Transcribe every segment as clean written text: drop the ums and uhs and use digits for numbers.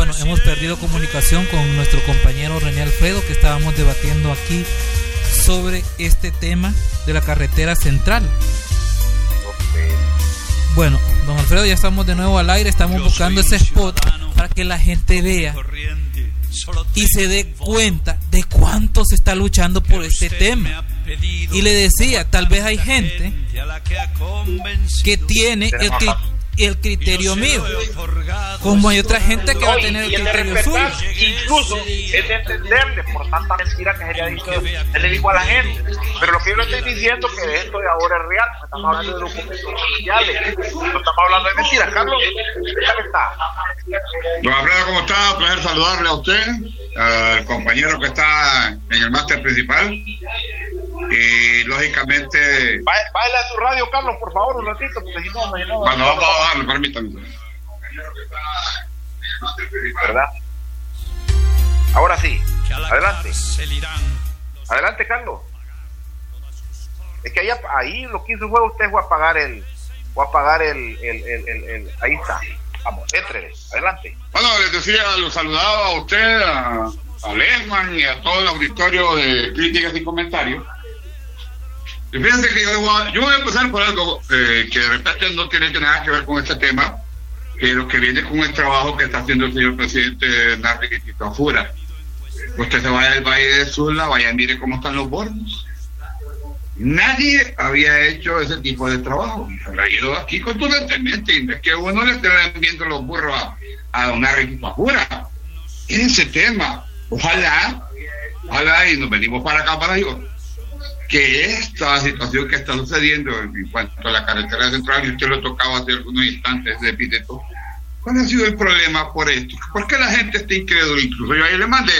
Bueno, hemos perdido comunicación con nuestro compañero René Alfredo, que estábamos debatiendo aquí sobre este tema de la carretera central. Bueno, don Alfredo, ya estamos de nuevo al aire. Estamos buscando ese spot para que la gente vea y se dé cuenta de cuánto se está luchando por este tema. Y le decía, tal vez hay gente que tiene el criterio mío, como hay otra gente que va a tener el criterio suyo. Incluso es de entenderle por tanta mentira que se le dijo a la gente. Pero lo que yo le estoy diciendo es que esto de ahora es real. Estamos hablando de documentos oficiales, no estamos hablando de mentiras. Carlos, ¿qué está? Don Alfredo, ¿cómo está? Un placer saludarle a usted, al compañero que está en el máster principal. Y lógicamente... Bájale a tu radio, Carlos, por favor, un ratito, porque si no... Cuando vamos a bajarlo, permítame. ¿Verdad? Ahora sí, adelante. Adelante, Carlos. Es que ahí lo que hizo fue usted fue apagar el... Ahí está. Vamos, entre, adelante. Bueno, les decía, lo saludaba a usted, a Lesman y a todo el auditorio de críticas y comentarios. Y fíjense que yo voy a empezar por algo que de repente no tiene nada que ver con este tema, pero que viene con el trabajo que está haciendo el señor presidente Narri Tafura. Usted se vaya al Valle de Sula, vaya y mire cómo están los bordos. Nadie había hecho ese tipo de trabajo. Se ha ido aquí contundentemente, y es que uno le esté viendo los burros a don Narri Tafura. En ese tema, ojalá, y nos venimos para acá para Dios, que esta situación que está sucediendo en cuanto a la carretera central, y usted lo tocaba hace algunos instantes de epíteto, ¿cuál ha sido el problema por esto? ¿Por qué la gente está incrédula? Incluso yo ahí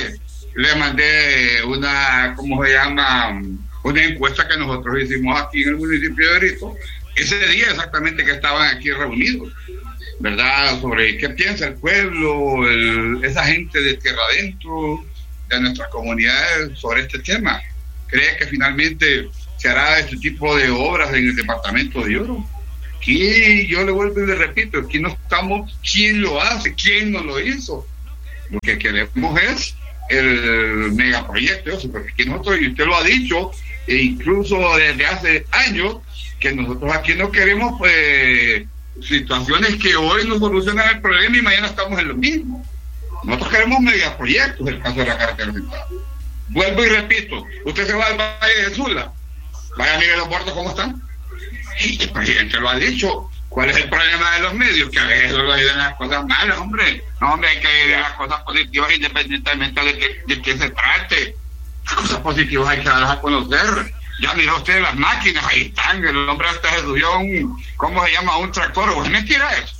le mandé una, ¿cómo se llama? Una encuesta que nosotros hicimos aquí en el municipio de Brito, ese día exactamente que estaban aquí reunidos, ¿verdad? Sobre qué piensa el pueblo, esa gente de tierra adentro, de nuestras comunidades sobre este tema. ¿Cree que finalmente se hará este tipo de obras en el departamento de Oro? Aquí yo le vuelvo y le repito, aquí no estamos quién lo hace, quién no lo hizo. Lo que queremos es el megaproyecto, porque aquí nosotros, y usted lo ha dicho, e incluso desde hace años, que nosotros aquí no queremos situaciones que hoy nos solucionan el problema y mañana estamos en lo mismo. Nosotros queremos megaproyectos, el caso de la carretera central. Vuelvo y repito, usted se va al Valle de Sula, vaya a mirar los bordos cómo están. Y el presidente lo ha dicho. ¿Cuál es el problema de los medios? Que a veces solo hay de las cosas malas, hombre. No, hombre, hay que ir a las cosas positivas independientemente de qué se trate. Las cosas positivas hay que darlas a conocer. Ya miró usted las máquinas, ahí están. El hombre hasta se subió ¿cómo se llama? Un tractor. ¿O es mentira eso?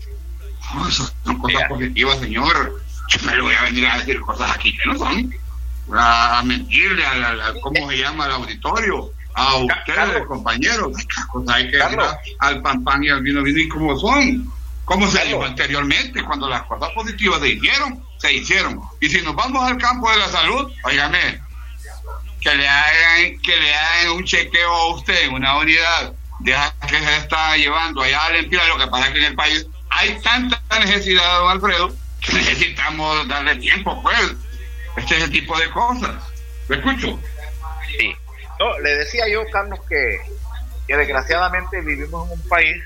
No, eso son cosas positivas, señor. Yo me le voy a venir a decir cosas aquí que no son. A mentirle ¿cómo se llama? Al auditorio, a ustedes, compañeros. Estas cosas hay que decir al pan y al vino y como son, como se dijo anteriormente, cuando las cosas positivas se hicieron. Y si nos vamos al campo de la salud, óigame, que le hagan un chequeo a usted en una unidad de esas que se está llevando allá a limpiar. Lo que pasa es que en el país hay tanta necesidad, don Alfredo, que necesitamos darle tiempo, pues. Este es el tipo de cosas. ¿Me escucho? Sí. No, le decía yo, Carlos, que desgraciadamente vivimos en un país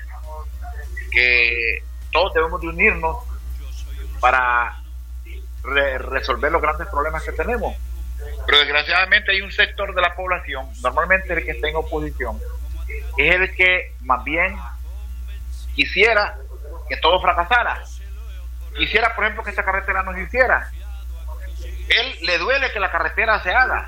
que todos debemos de unirnos para resolver los grandes problemas que tenemos. Pero desgraciadamente hay un sector de la población, normalmente el que está en oposición, es el que más bien quisiera que todo fracasara. Quisiera, por ejemplo, que esta carretera no se hiciera. Él le duele que la carretera se haga.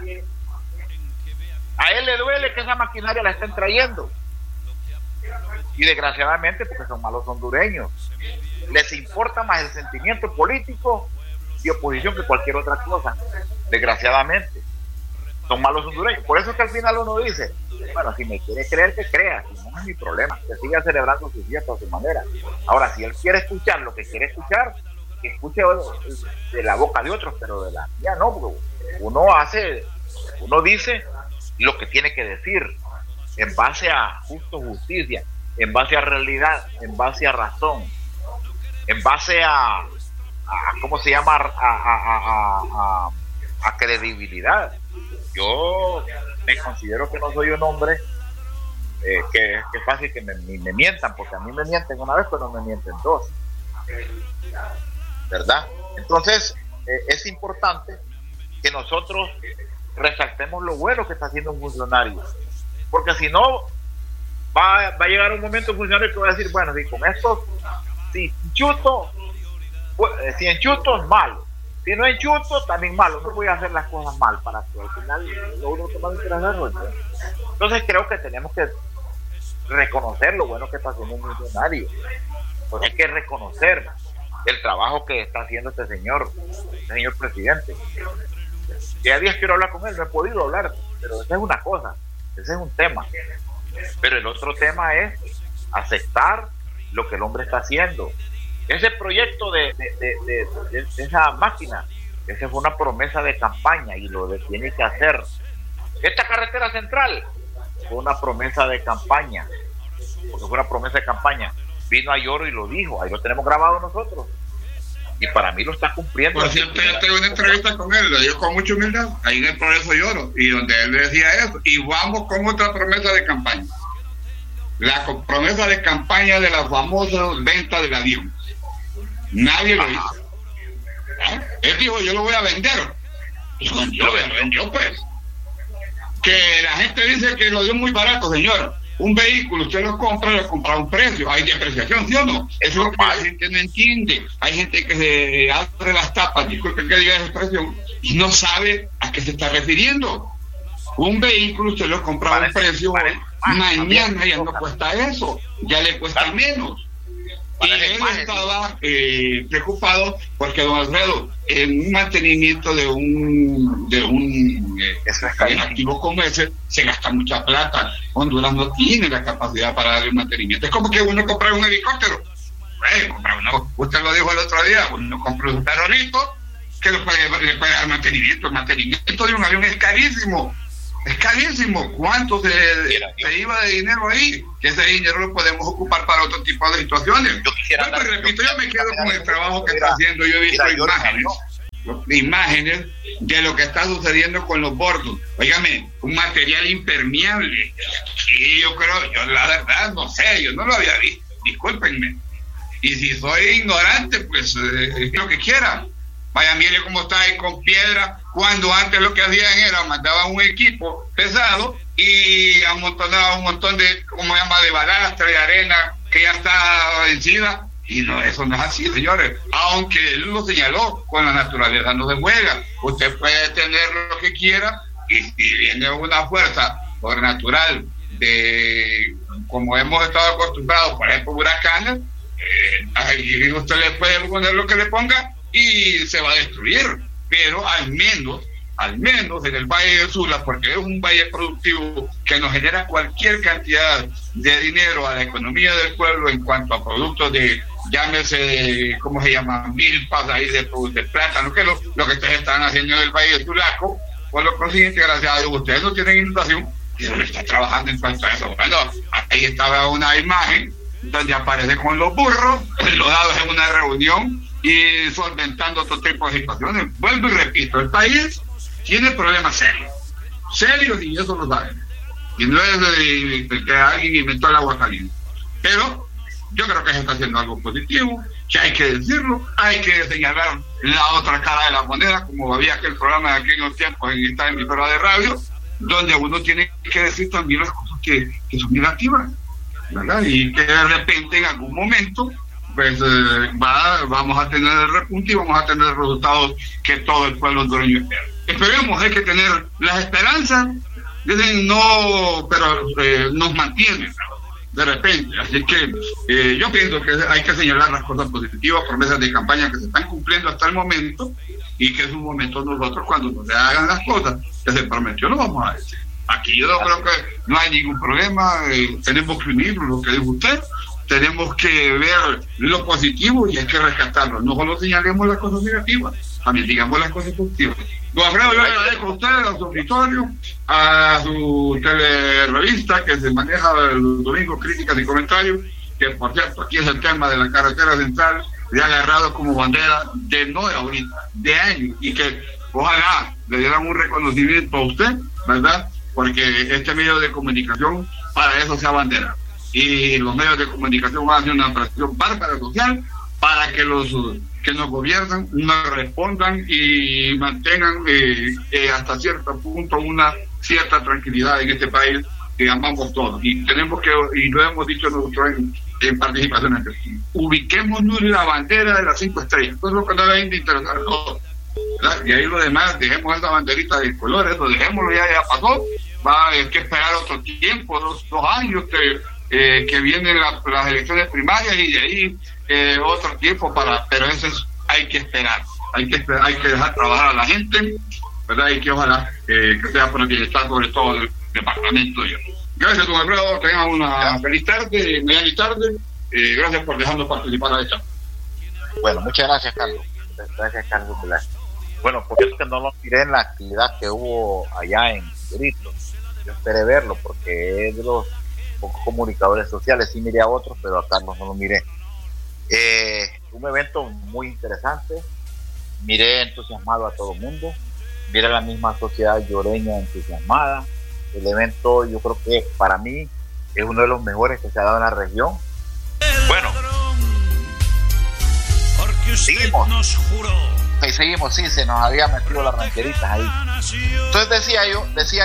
A él le duele que esa maquinaria la estén trayendo. Y desgraciadamente, porque son malos hondureños, les importa más el sentimiento político y oposición que cualquier otra cosa. Desgraciadamente, son malos hondureños. Por eso es que al final uno dice, bueno, si me quiere creer, que crea, si no es mi problema, que siga celebrando sus fiestas a su manera. Ahora, si él quiere escuchar lo que quiere escuchar, que escuche de la boca de otros, pero de la mía no, porque uno dice lo que tiene que decir en base a justicia, en base a realidad, en base a razón, en base a ¿cómo se llama? A credibilidad. Yo me considero que no soy un hombre que es fácil que me mientan, porque a mí me mienten una vez, pero no me mienten dos, ¿verdad? Entonces es importante que nosotros resaltemos lo bueno que está haciendo un funcionario, porque si no va a llegar un momento un funcionario que va a decir, bueno, si con esto, si enchuto es malo, si no enchuto también malo, no voy a hacer las cosas mal para que al final lo único que va a interesar. Entonces creo que tenemos que reconocer lo bueno que está haciendo un funcionario, porque hay que reconocer el trabajo que está haciendo este señor presidente. Ya días quiero hablar con él, no he podido hablar, pero esa es una cosa, ese es un tema, pero el otro tema es aceptar lo que el hombre está haciendo. Ese proyecto de esa máquina, esa fue una promesa de campaña y lo tiene que hacer. Esta carretera central fue una promesa de campaña, porque fue una promesa de campaña. Vino a Lloro y lo dijo, ahí lo tenemos grabado nosotros, y para mí lo está cumpliendo. Por cierto, yo tengo una entrevista con él, lo dijo con mucha humildad, ahí en el Progreso Lloro, y donde él decía eso, y vamos con otra promesa de campaña, la promesa de campaña de la famosa venta del avión. Nadie lo hizo. Él dijo, yo lo voy a vender. Yo lo vendió, pues. Que la gente dice que lo dio muy barato, señor. Un vehículo, usted lo compra a un precio. Hay depreciación, ¿sí o no? Eso es lo que la gente no entiende. Hay gente que se abre las tapas, disculpen que diga esa expresión, y no sabe a qué se está refiriendo. Un vehículo, usted lo compra a un precio, mañana ya no cuesta eso, ya le cuesta menos. Y él estaba preocupado porque, don Alfredo, en un mantenimiento de un activo como ese se gasta mucha plata. Honduras no tiene la capacidad para darle un mantenimiento. Es como que uno compra un helicóptero. Usted lo dijo el otro día, uno compra un perrito que le puede dar mantenimiento. El mantenimiento de un avión es carísimo. Es carísimo. ¿Cuánto se iba de dinero ahí? Que ese dinero lo podemos ocupar para otro tipo de situaciones. Yo me quedo con el trabajo que está haciendo. Yo he visto imágenes de lo que está sucediendo con los bordos. Óigame, un material impermeable. Y yo la verdad, no sé, yo no lo había visto. Discúlpenme. Y si soy ignorante, pues lo que quiera. Vaya, mire cómo está ahí con piedra, cuando antes lo que hacían era mandaban un equipo pesado y amontonaban un montón de, ¿cómo se llama?, de balastra, de arena que ya está vencida. Y no, eso no es así, señores. Aunque él lo señaló, con la naturaleza no se juega. Usted puede tener lo que quiera y si viene una fuerza sobrenatural de, como hemos estado acostumbrados, por ejemplo, huracanes, ahí usted le puede poner lo que le ponga y se va a destruir, pero al menos en el Valle del Sula, porque es un valle productivo que nos genera cualquier cantidad de dinero a la economía del pueblo en cuanto a productos de, llámese, ¿cómo se llama?, milpas ahí de plátano, que es lo que ustedes están haciendo en el Valle del Sulaco. Por lo consiguiente, gracias a Dios, ustedes no tienen inundación y se está trabajando en cuanto a eso. Bueno, ahí estaba una imagen donde aparece con los burros, los dados en una reunión y solventando otro tipo de situaciones. Vuelvo y repito, el país tiene problemas serios y eso lo saben. Y no es de que alguien inventó el agua caliente. Pero yo creo que se está haciendo algo positivo, que hay que decirlo, hay que señalar la otra cara de la moneda, como había aquel programa de aquellos tiempos en esta emisora de radio, donde uno tiene que decir también las cosas que son negativas, ¿verdad? Y que de repente en algún momento pues vamos a tener el repunte y vamos a tener resultados que todo el pueblo hondureño espera. Esperemos, hay que tener las esperanzas, dicen no, pero nos mantienen de repente, así que yo pienso que hay que señalar las cosas positivas, promesas de campaña que se están cumpliendo hasta el momento y que es un momento nosotros cuando nos hagan las cosas que se prometió lo vamos a decir. Aquí yo creo que no hay ningún problema, tenemos que unir lo que dijo usted, tenemos que ver lo positivo y hay que rescatarlo, no solo señalemos las cosas negativas, también digamos las cosas positivas. Don Alfredo, yo le agradezco a usted, a su auditorio, a su telerevista que se maneja los domingos, críticas y comentarios, que por cierto aquí es el tema de la carretera central le ha agarrado como bandera de no de ahorita, de años, y que ojalá le dieran un reconocimiento a usted, ¿verdad? Porque este medio de comunicación para eso sea bandera. Y los medios de comunicación van a hacer una presión bárbara social para que los que nos gobiernan nos respondan y mantengan hasta cierto punto una cierta tranquilidad en este país que amamos todos. Y tenemos que, y lo hemos dicho nosotros en participación, ubiquémonos la bandera de las 5 estrellas. Eso es lo que nos debe interesar a todos, ¿verdad? Y ahí lo demás, dejemos esa banderita de colores, lo dejémoslo, ya pasó. Va a haber que esperar otro tiempo, dos años que vienen las elecciones primarias, y de ahí otro tiempo pero eso hay que esperar, hay que dejar trabajar a la gente, ¿verdad? Y que ojalá que sea por el bienestar sobre todo del departamento. Gracias, don Alfredo, tengan una feliz tarde, mediana tarde, gracias por dejarnos participar a esta. Bueno, muchas gracias, Carlos. Gracias, Carlos. Bueno, porque es que no lo miré en la actividad que hubo allá en Yorito. Yo esperé verlo porque es de los pocos comunicadores sociales, sí miré a otros, pero a Carlos no lo miré. Un evento muy interesante, miré entusiasmado a todo el mundo, miré a la misma sociedad lloreña entusiasmada. El evento, yo creo que para mí es uno de los mejores que se ha dado en la región. Bueno, seguimos. Nos juró. Okay, seguimos, sí, se nos había metido las rancheritas ahí. Entonces decía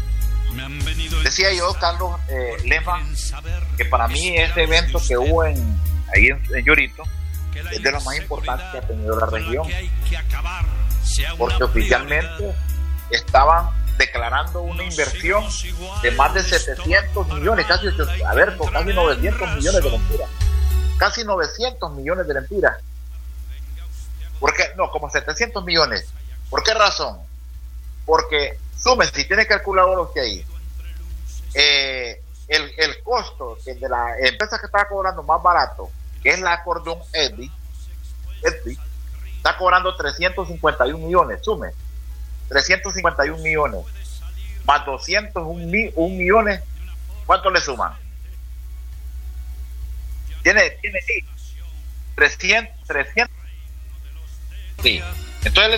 yo, Carlos Lesman, que para mí ese evento que hubo ahí en Yorito es de los más importantes que ha tenido la región, porque oficialmente estaban declarando una inversión de más de 700 millones, casi 900 millones de lempiras, casi 900 millones de lempiras. ¿Por qué? No, como 700 millones. ¿Por qué razón? Porque sumen, si tiene calculador usted ahí, el costo de la empresa que estaba cobrando más barato, que es la Acordeón Edby, está cobrando 351 millones, sume, 351 millones, más 201 millones, ¿cuánto le suman? Tiene 300, sí. Entonces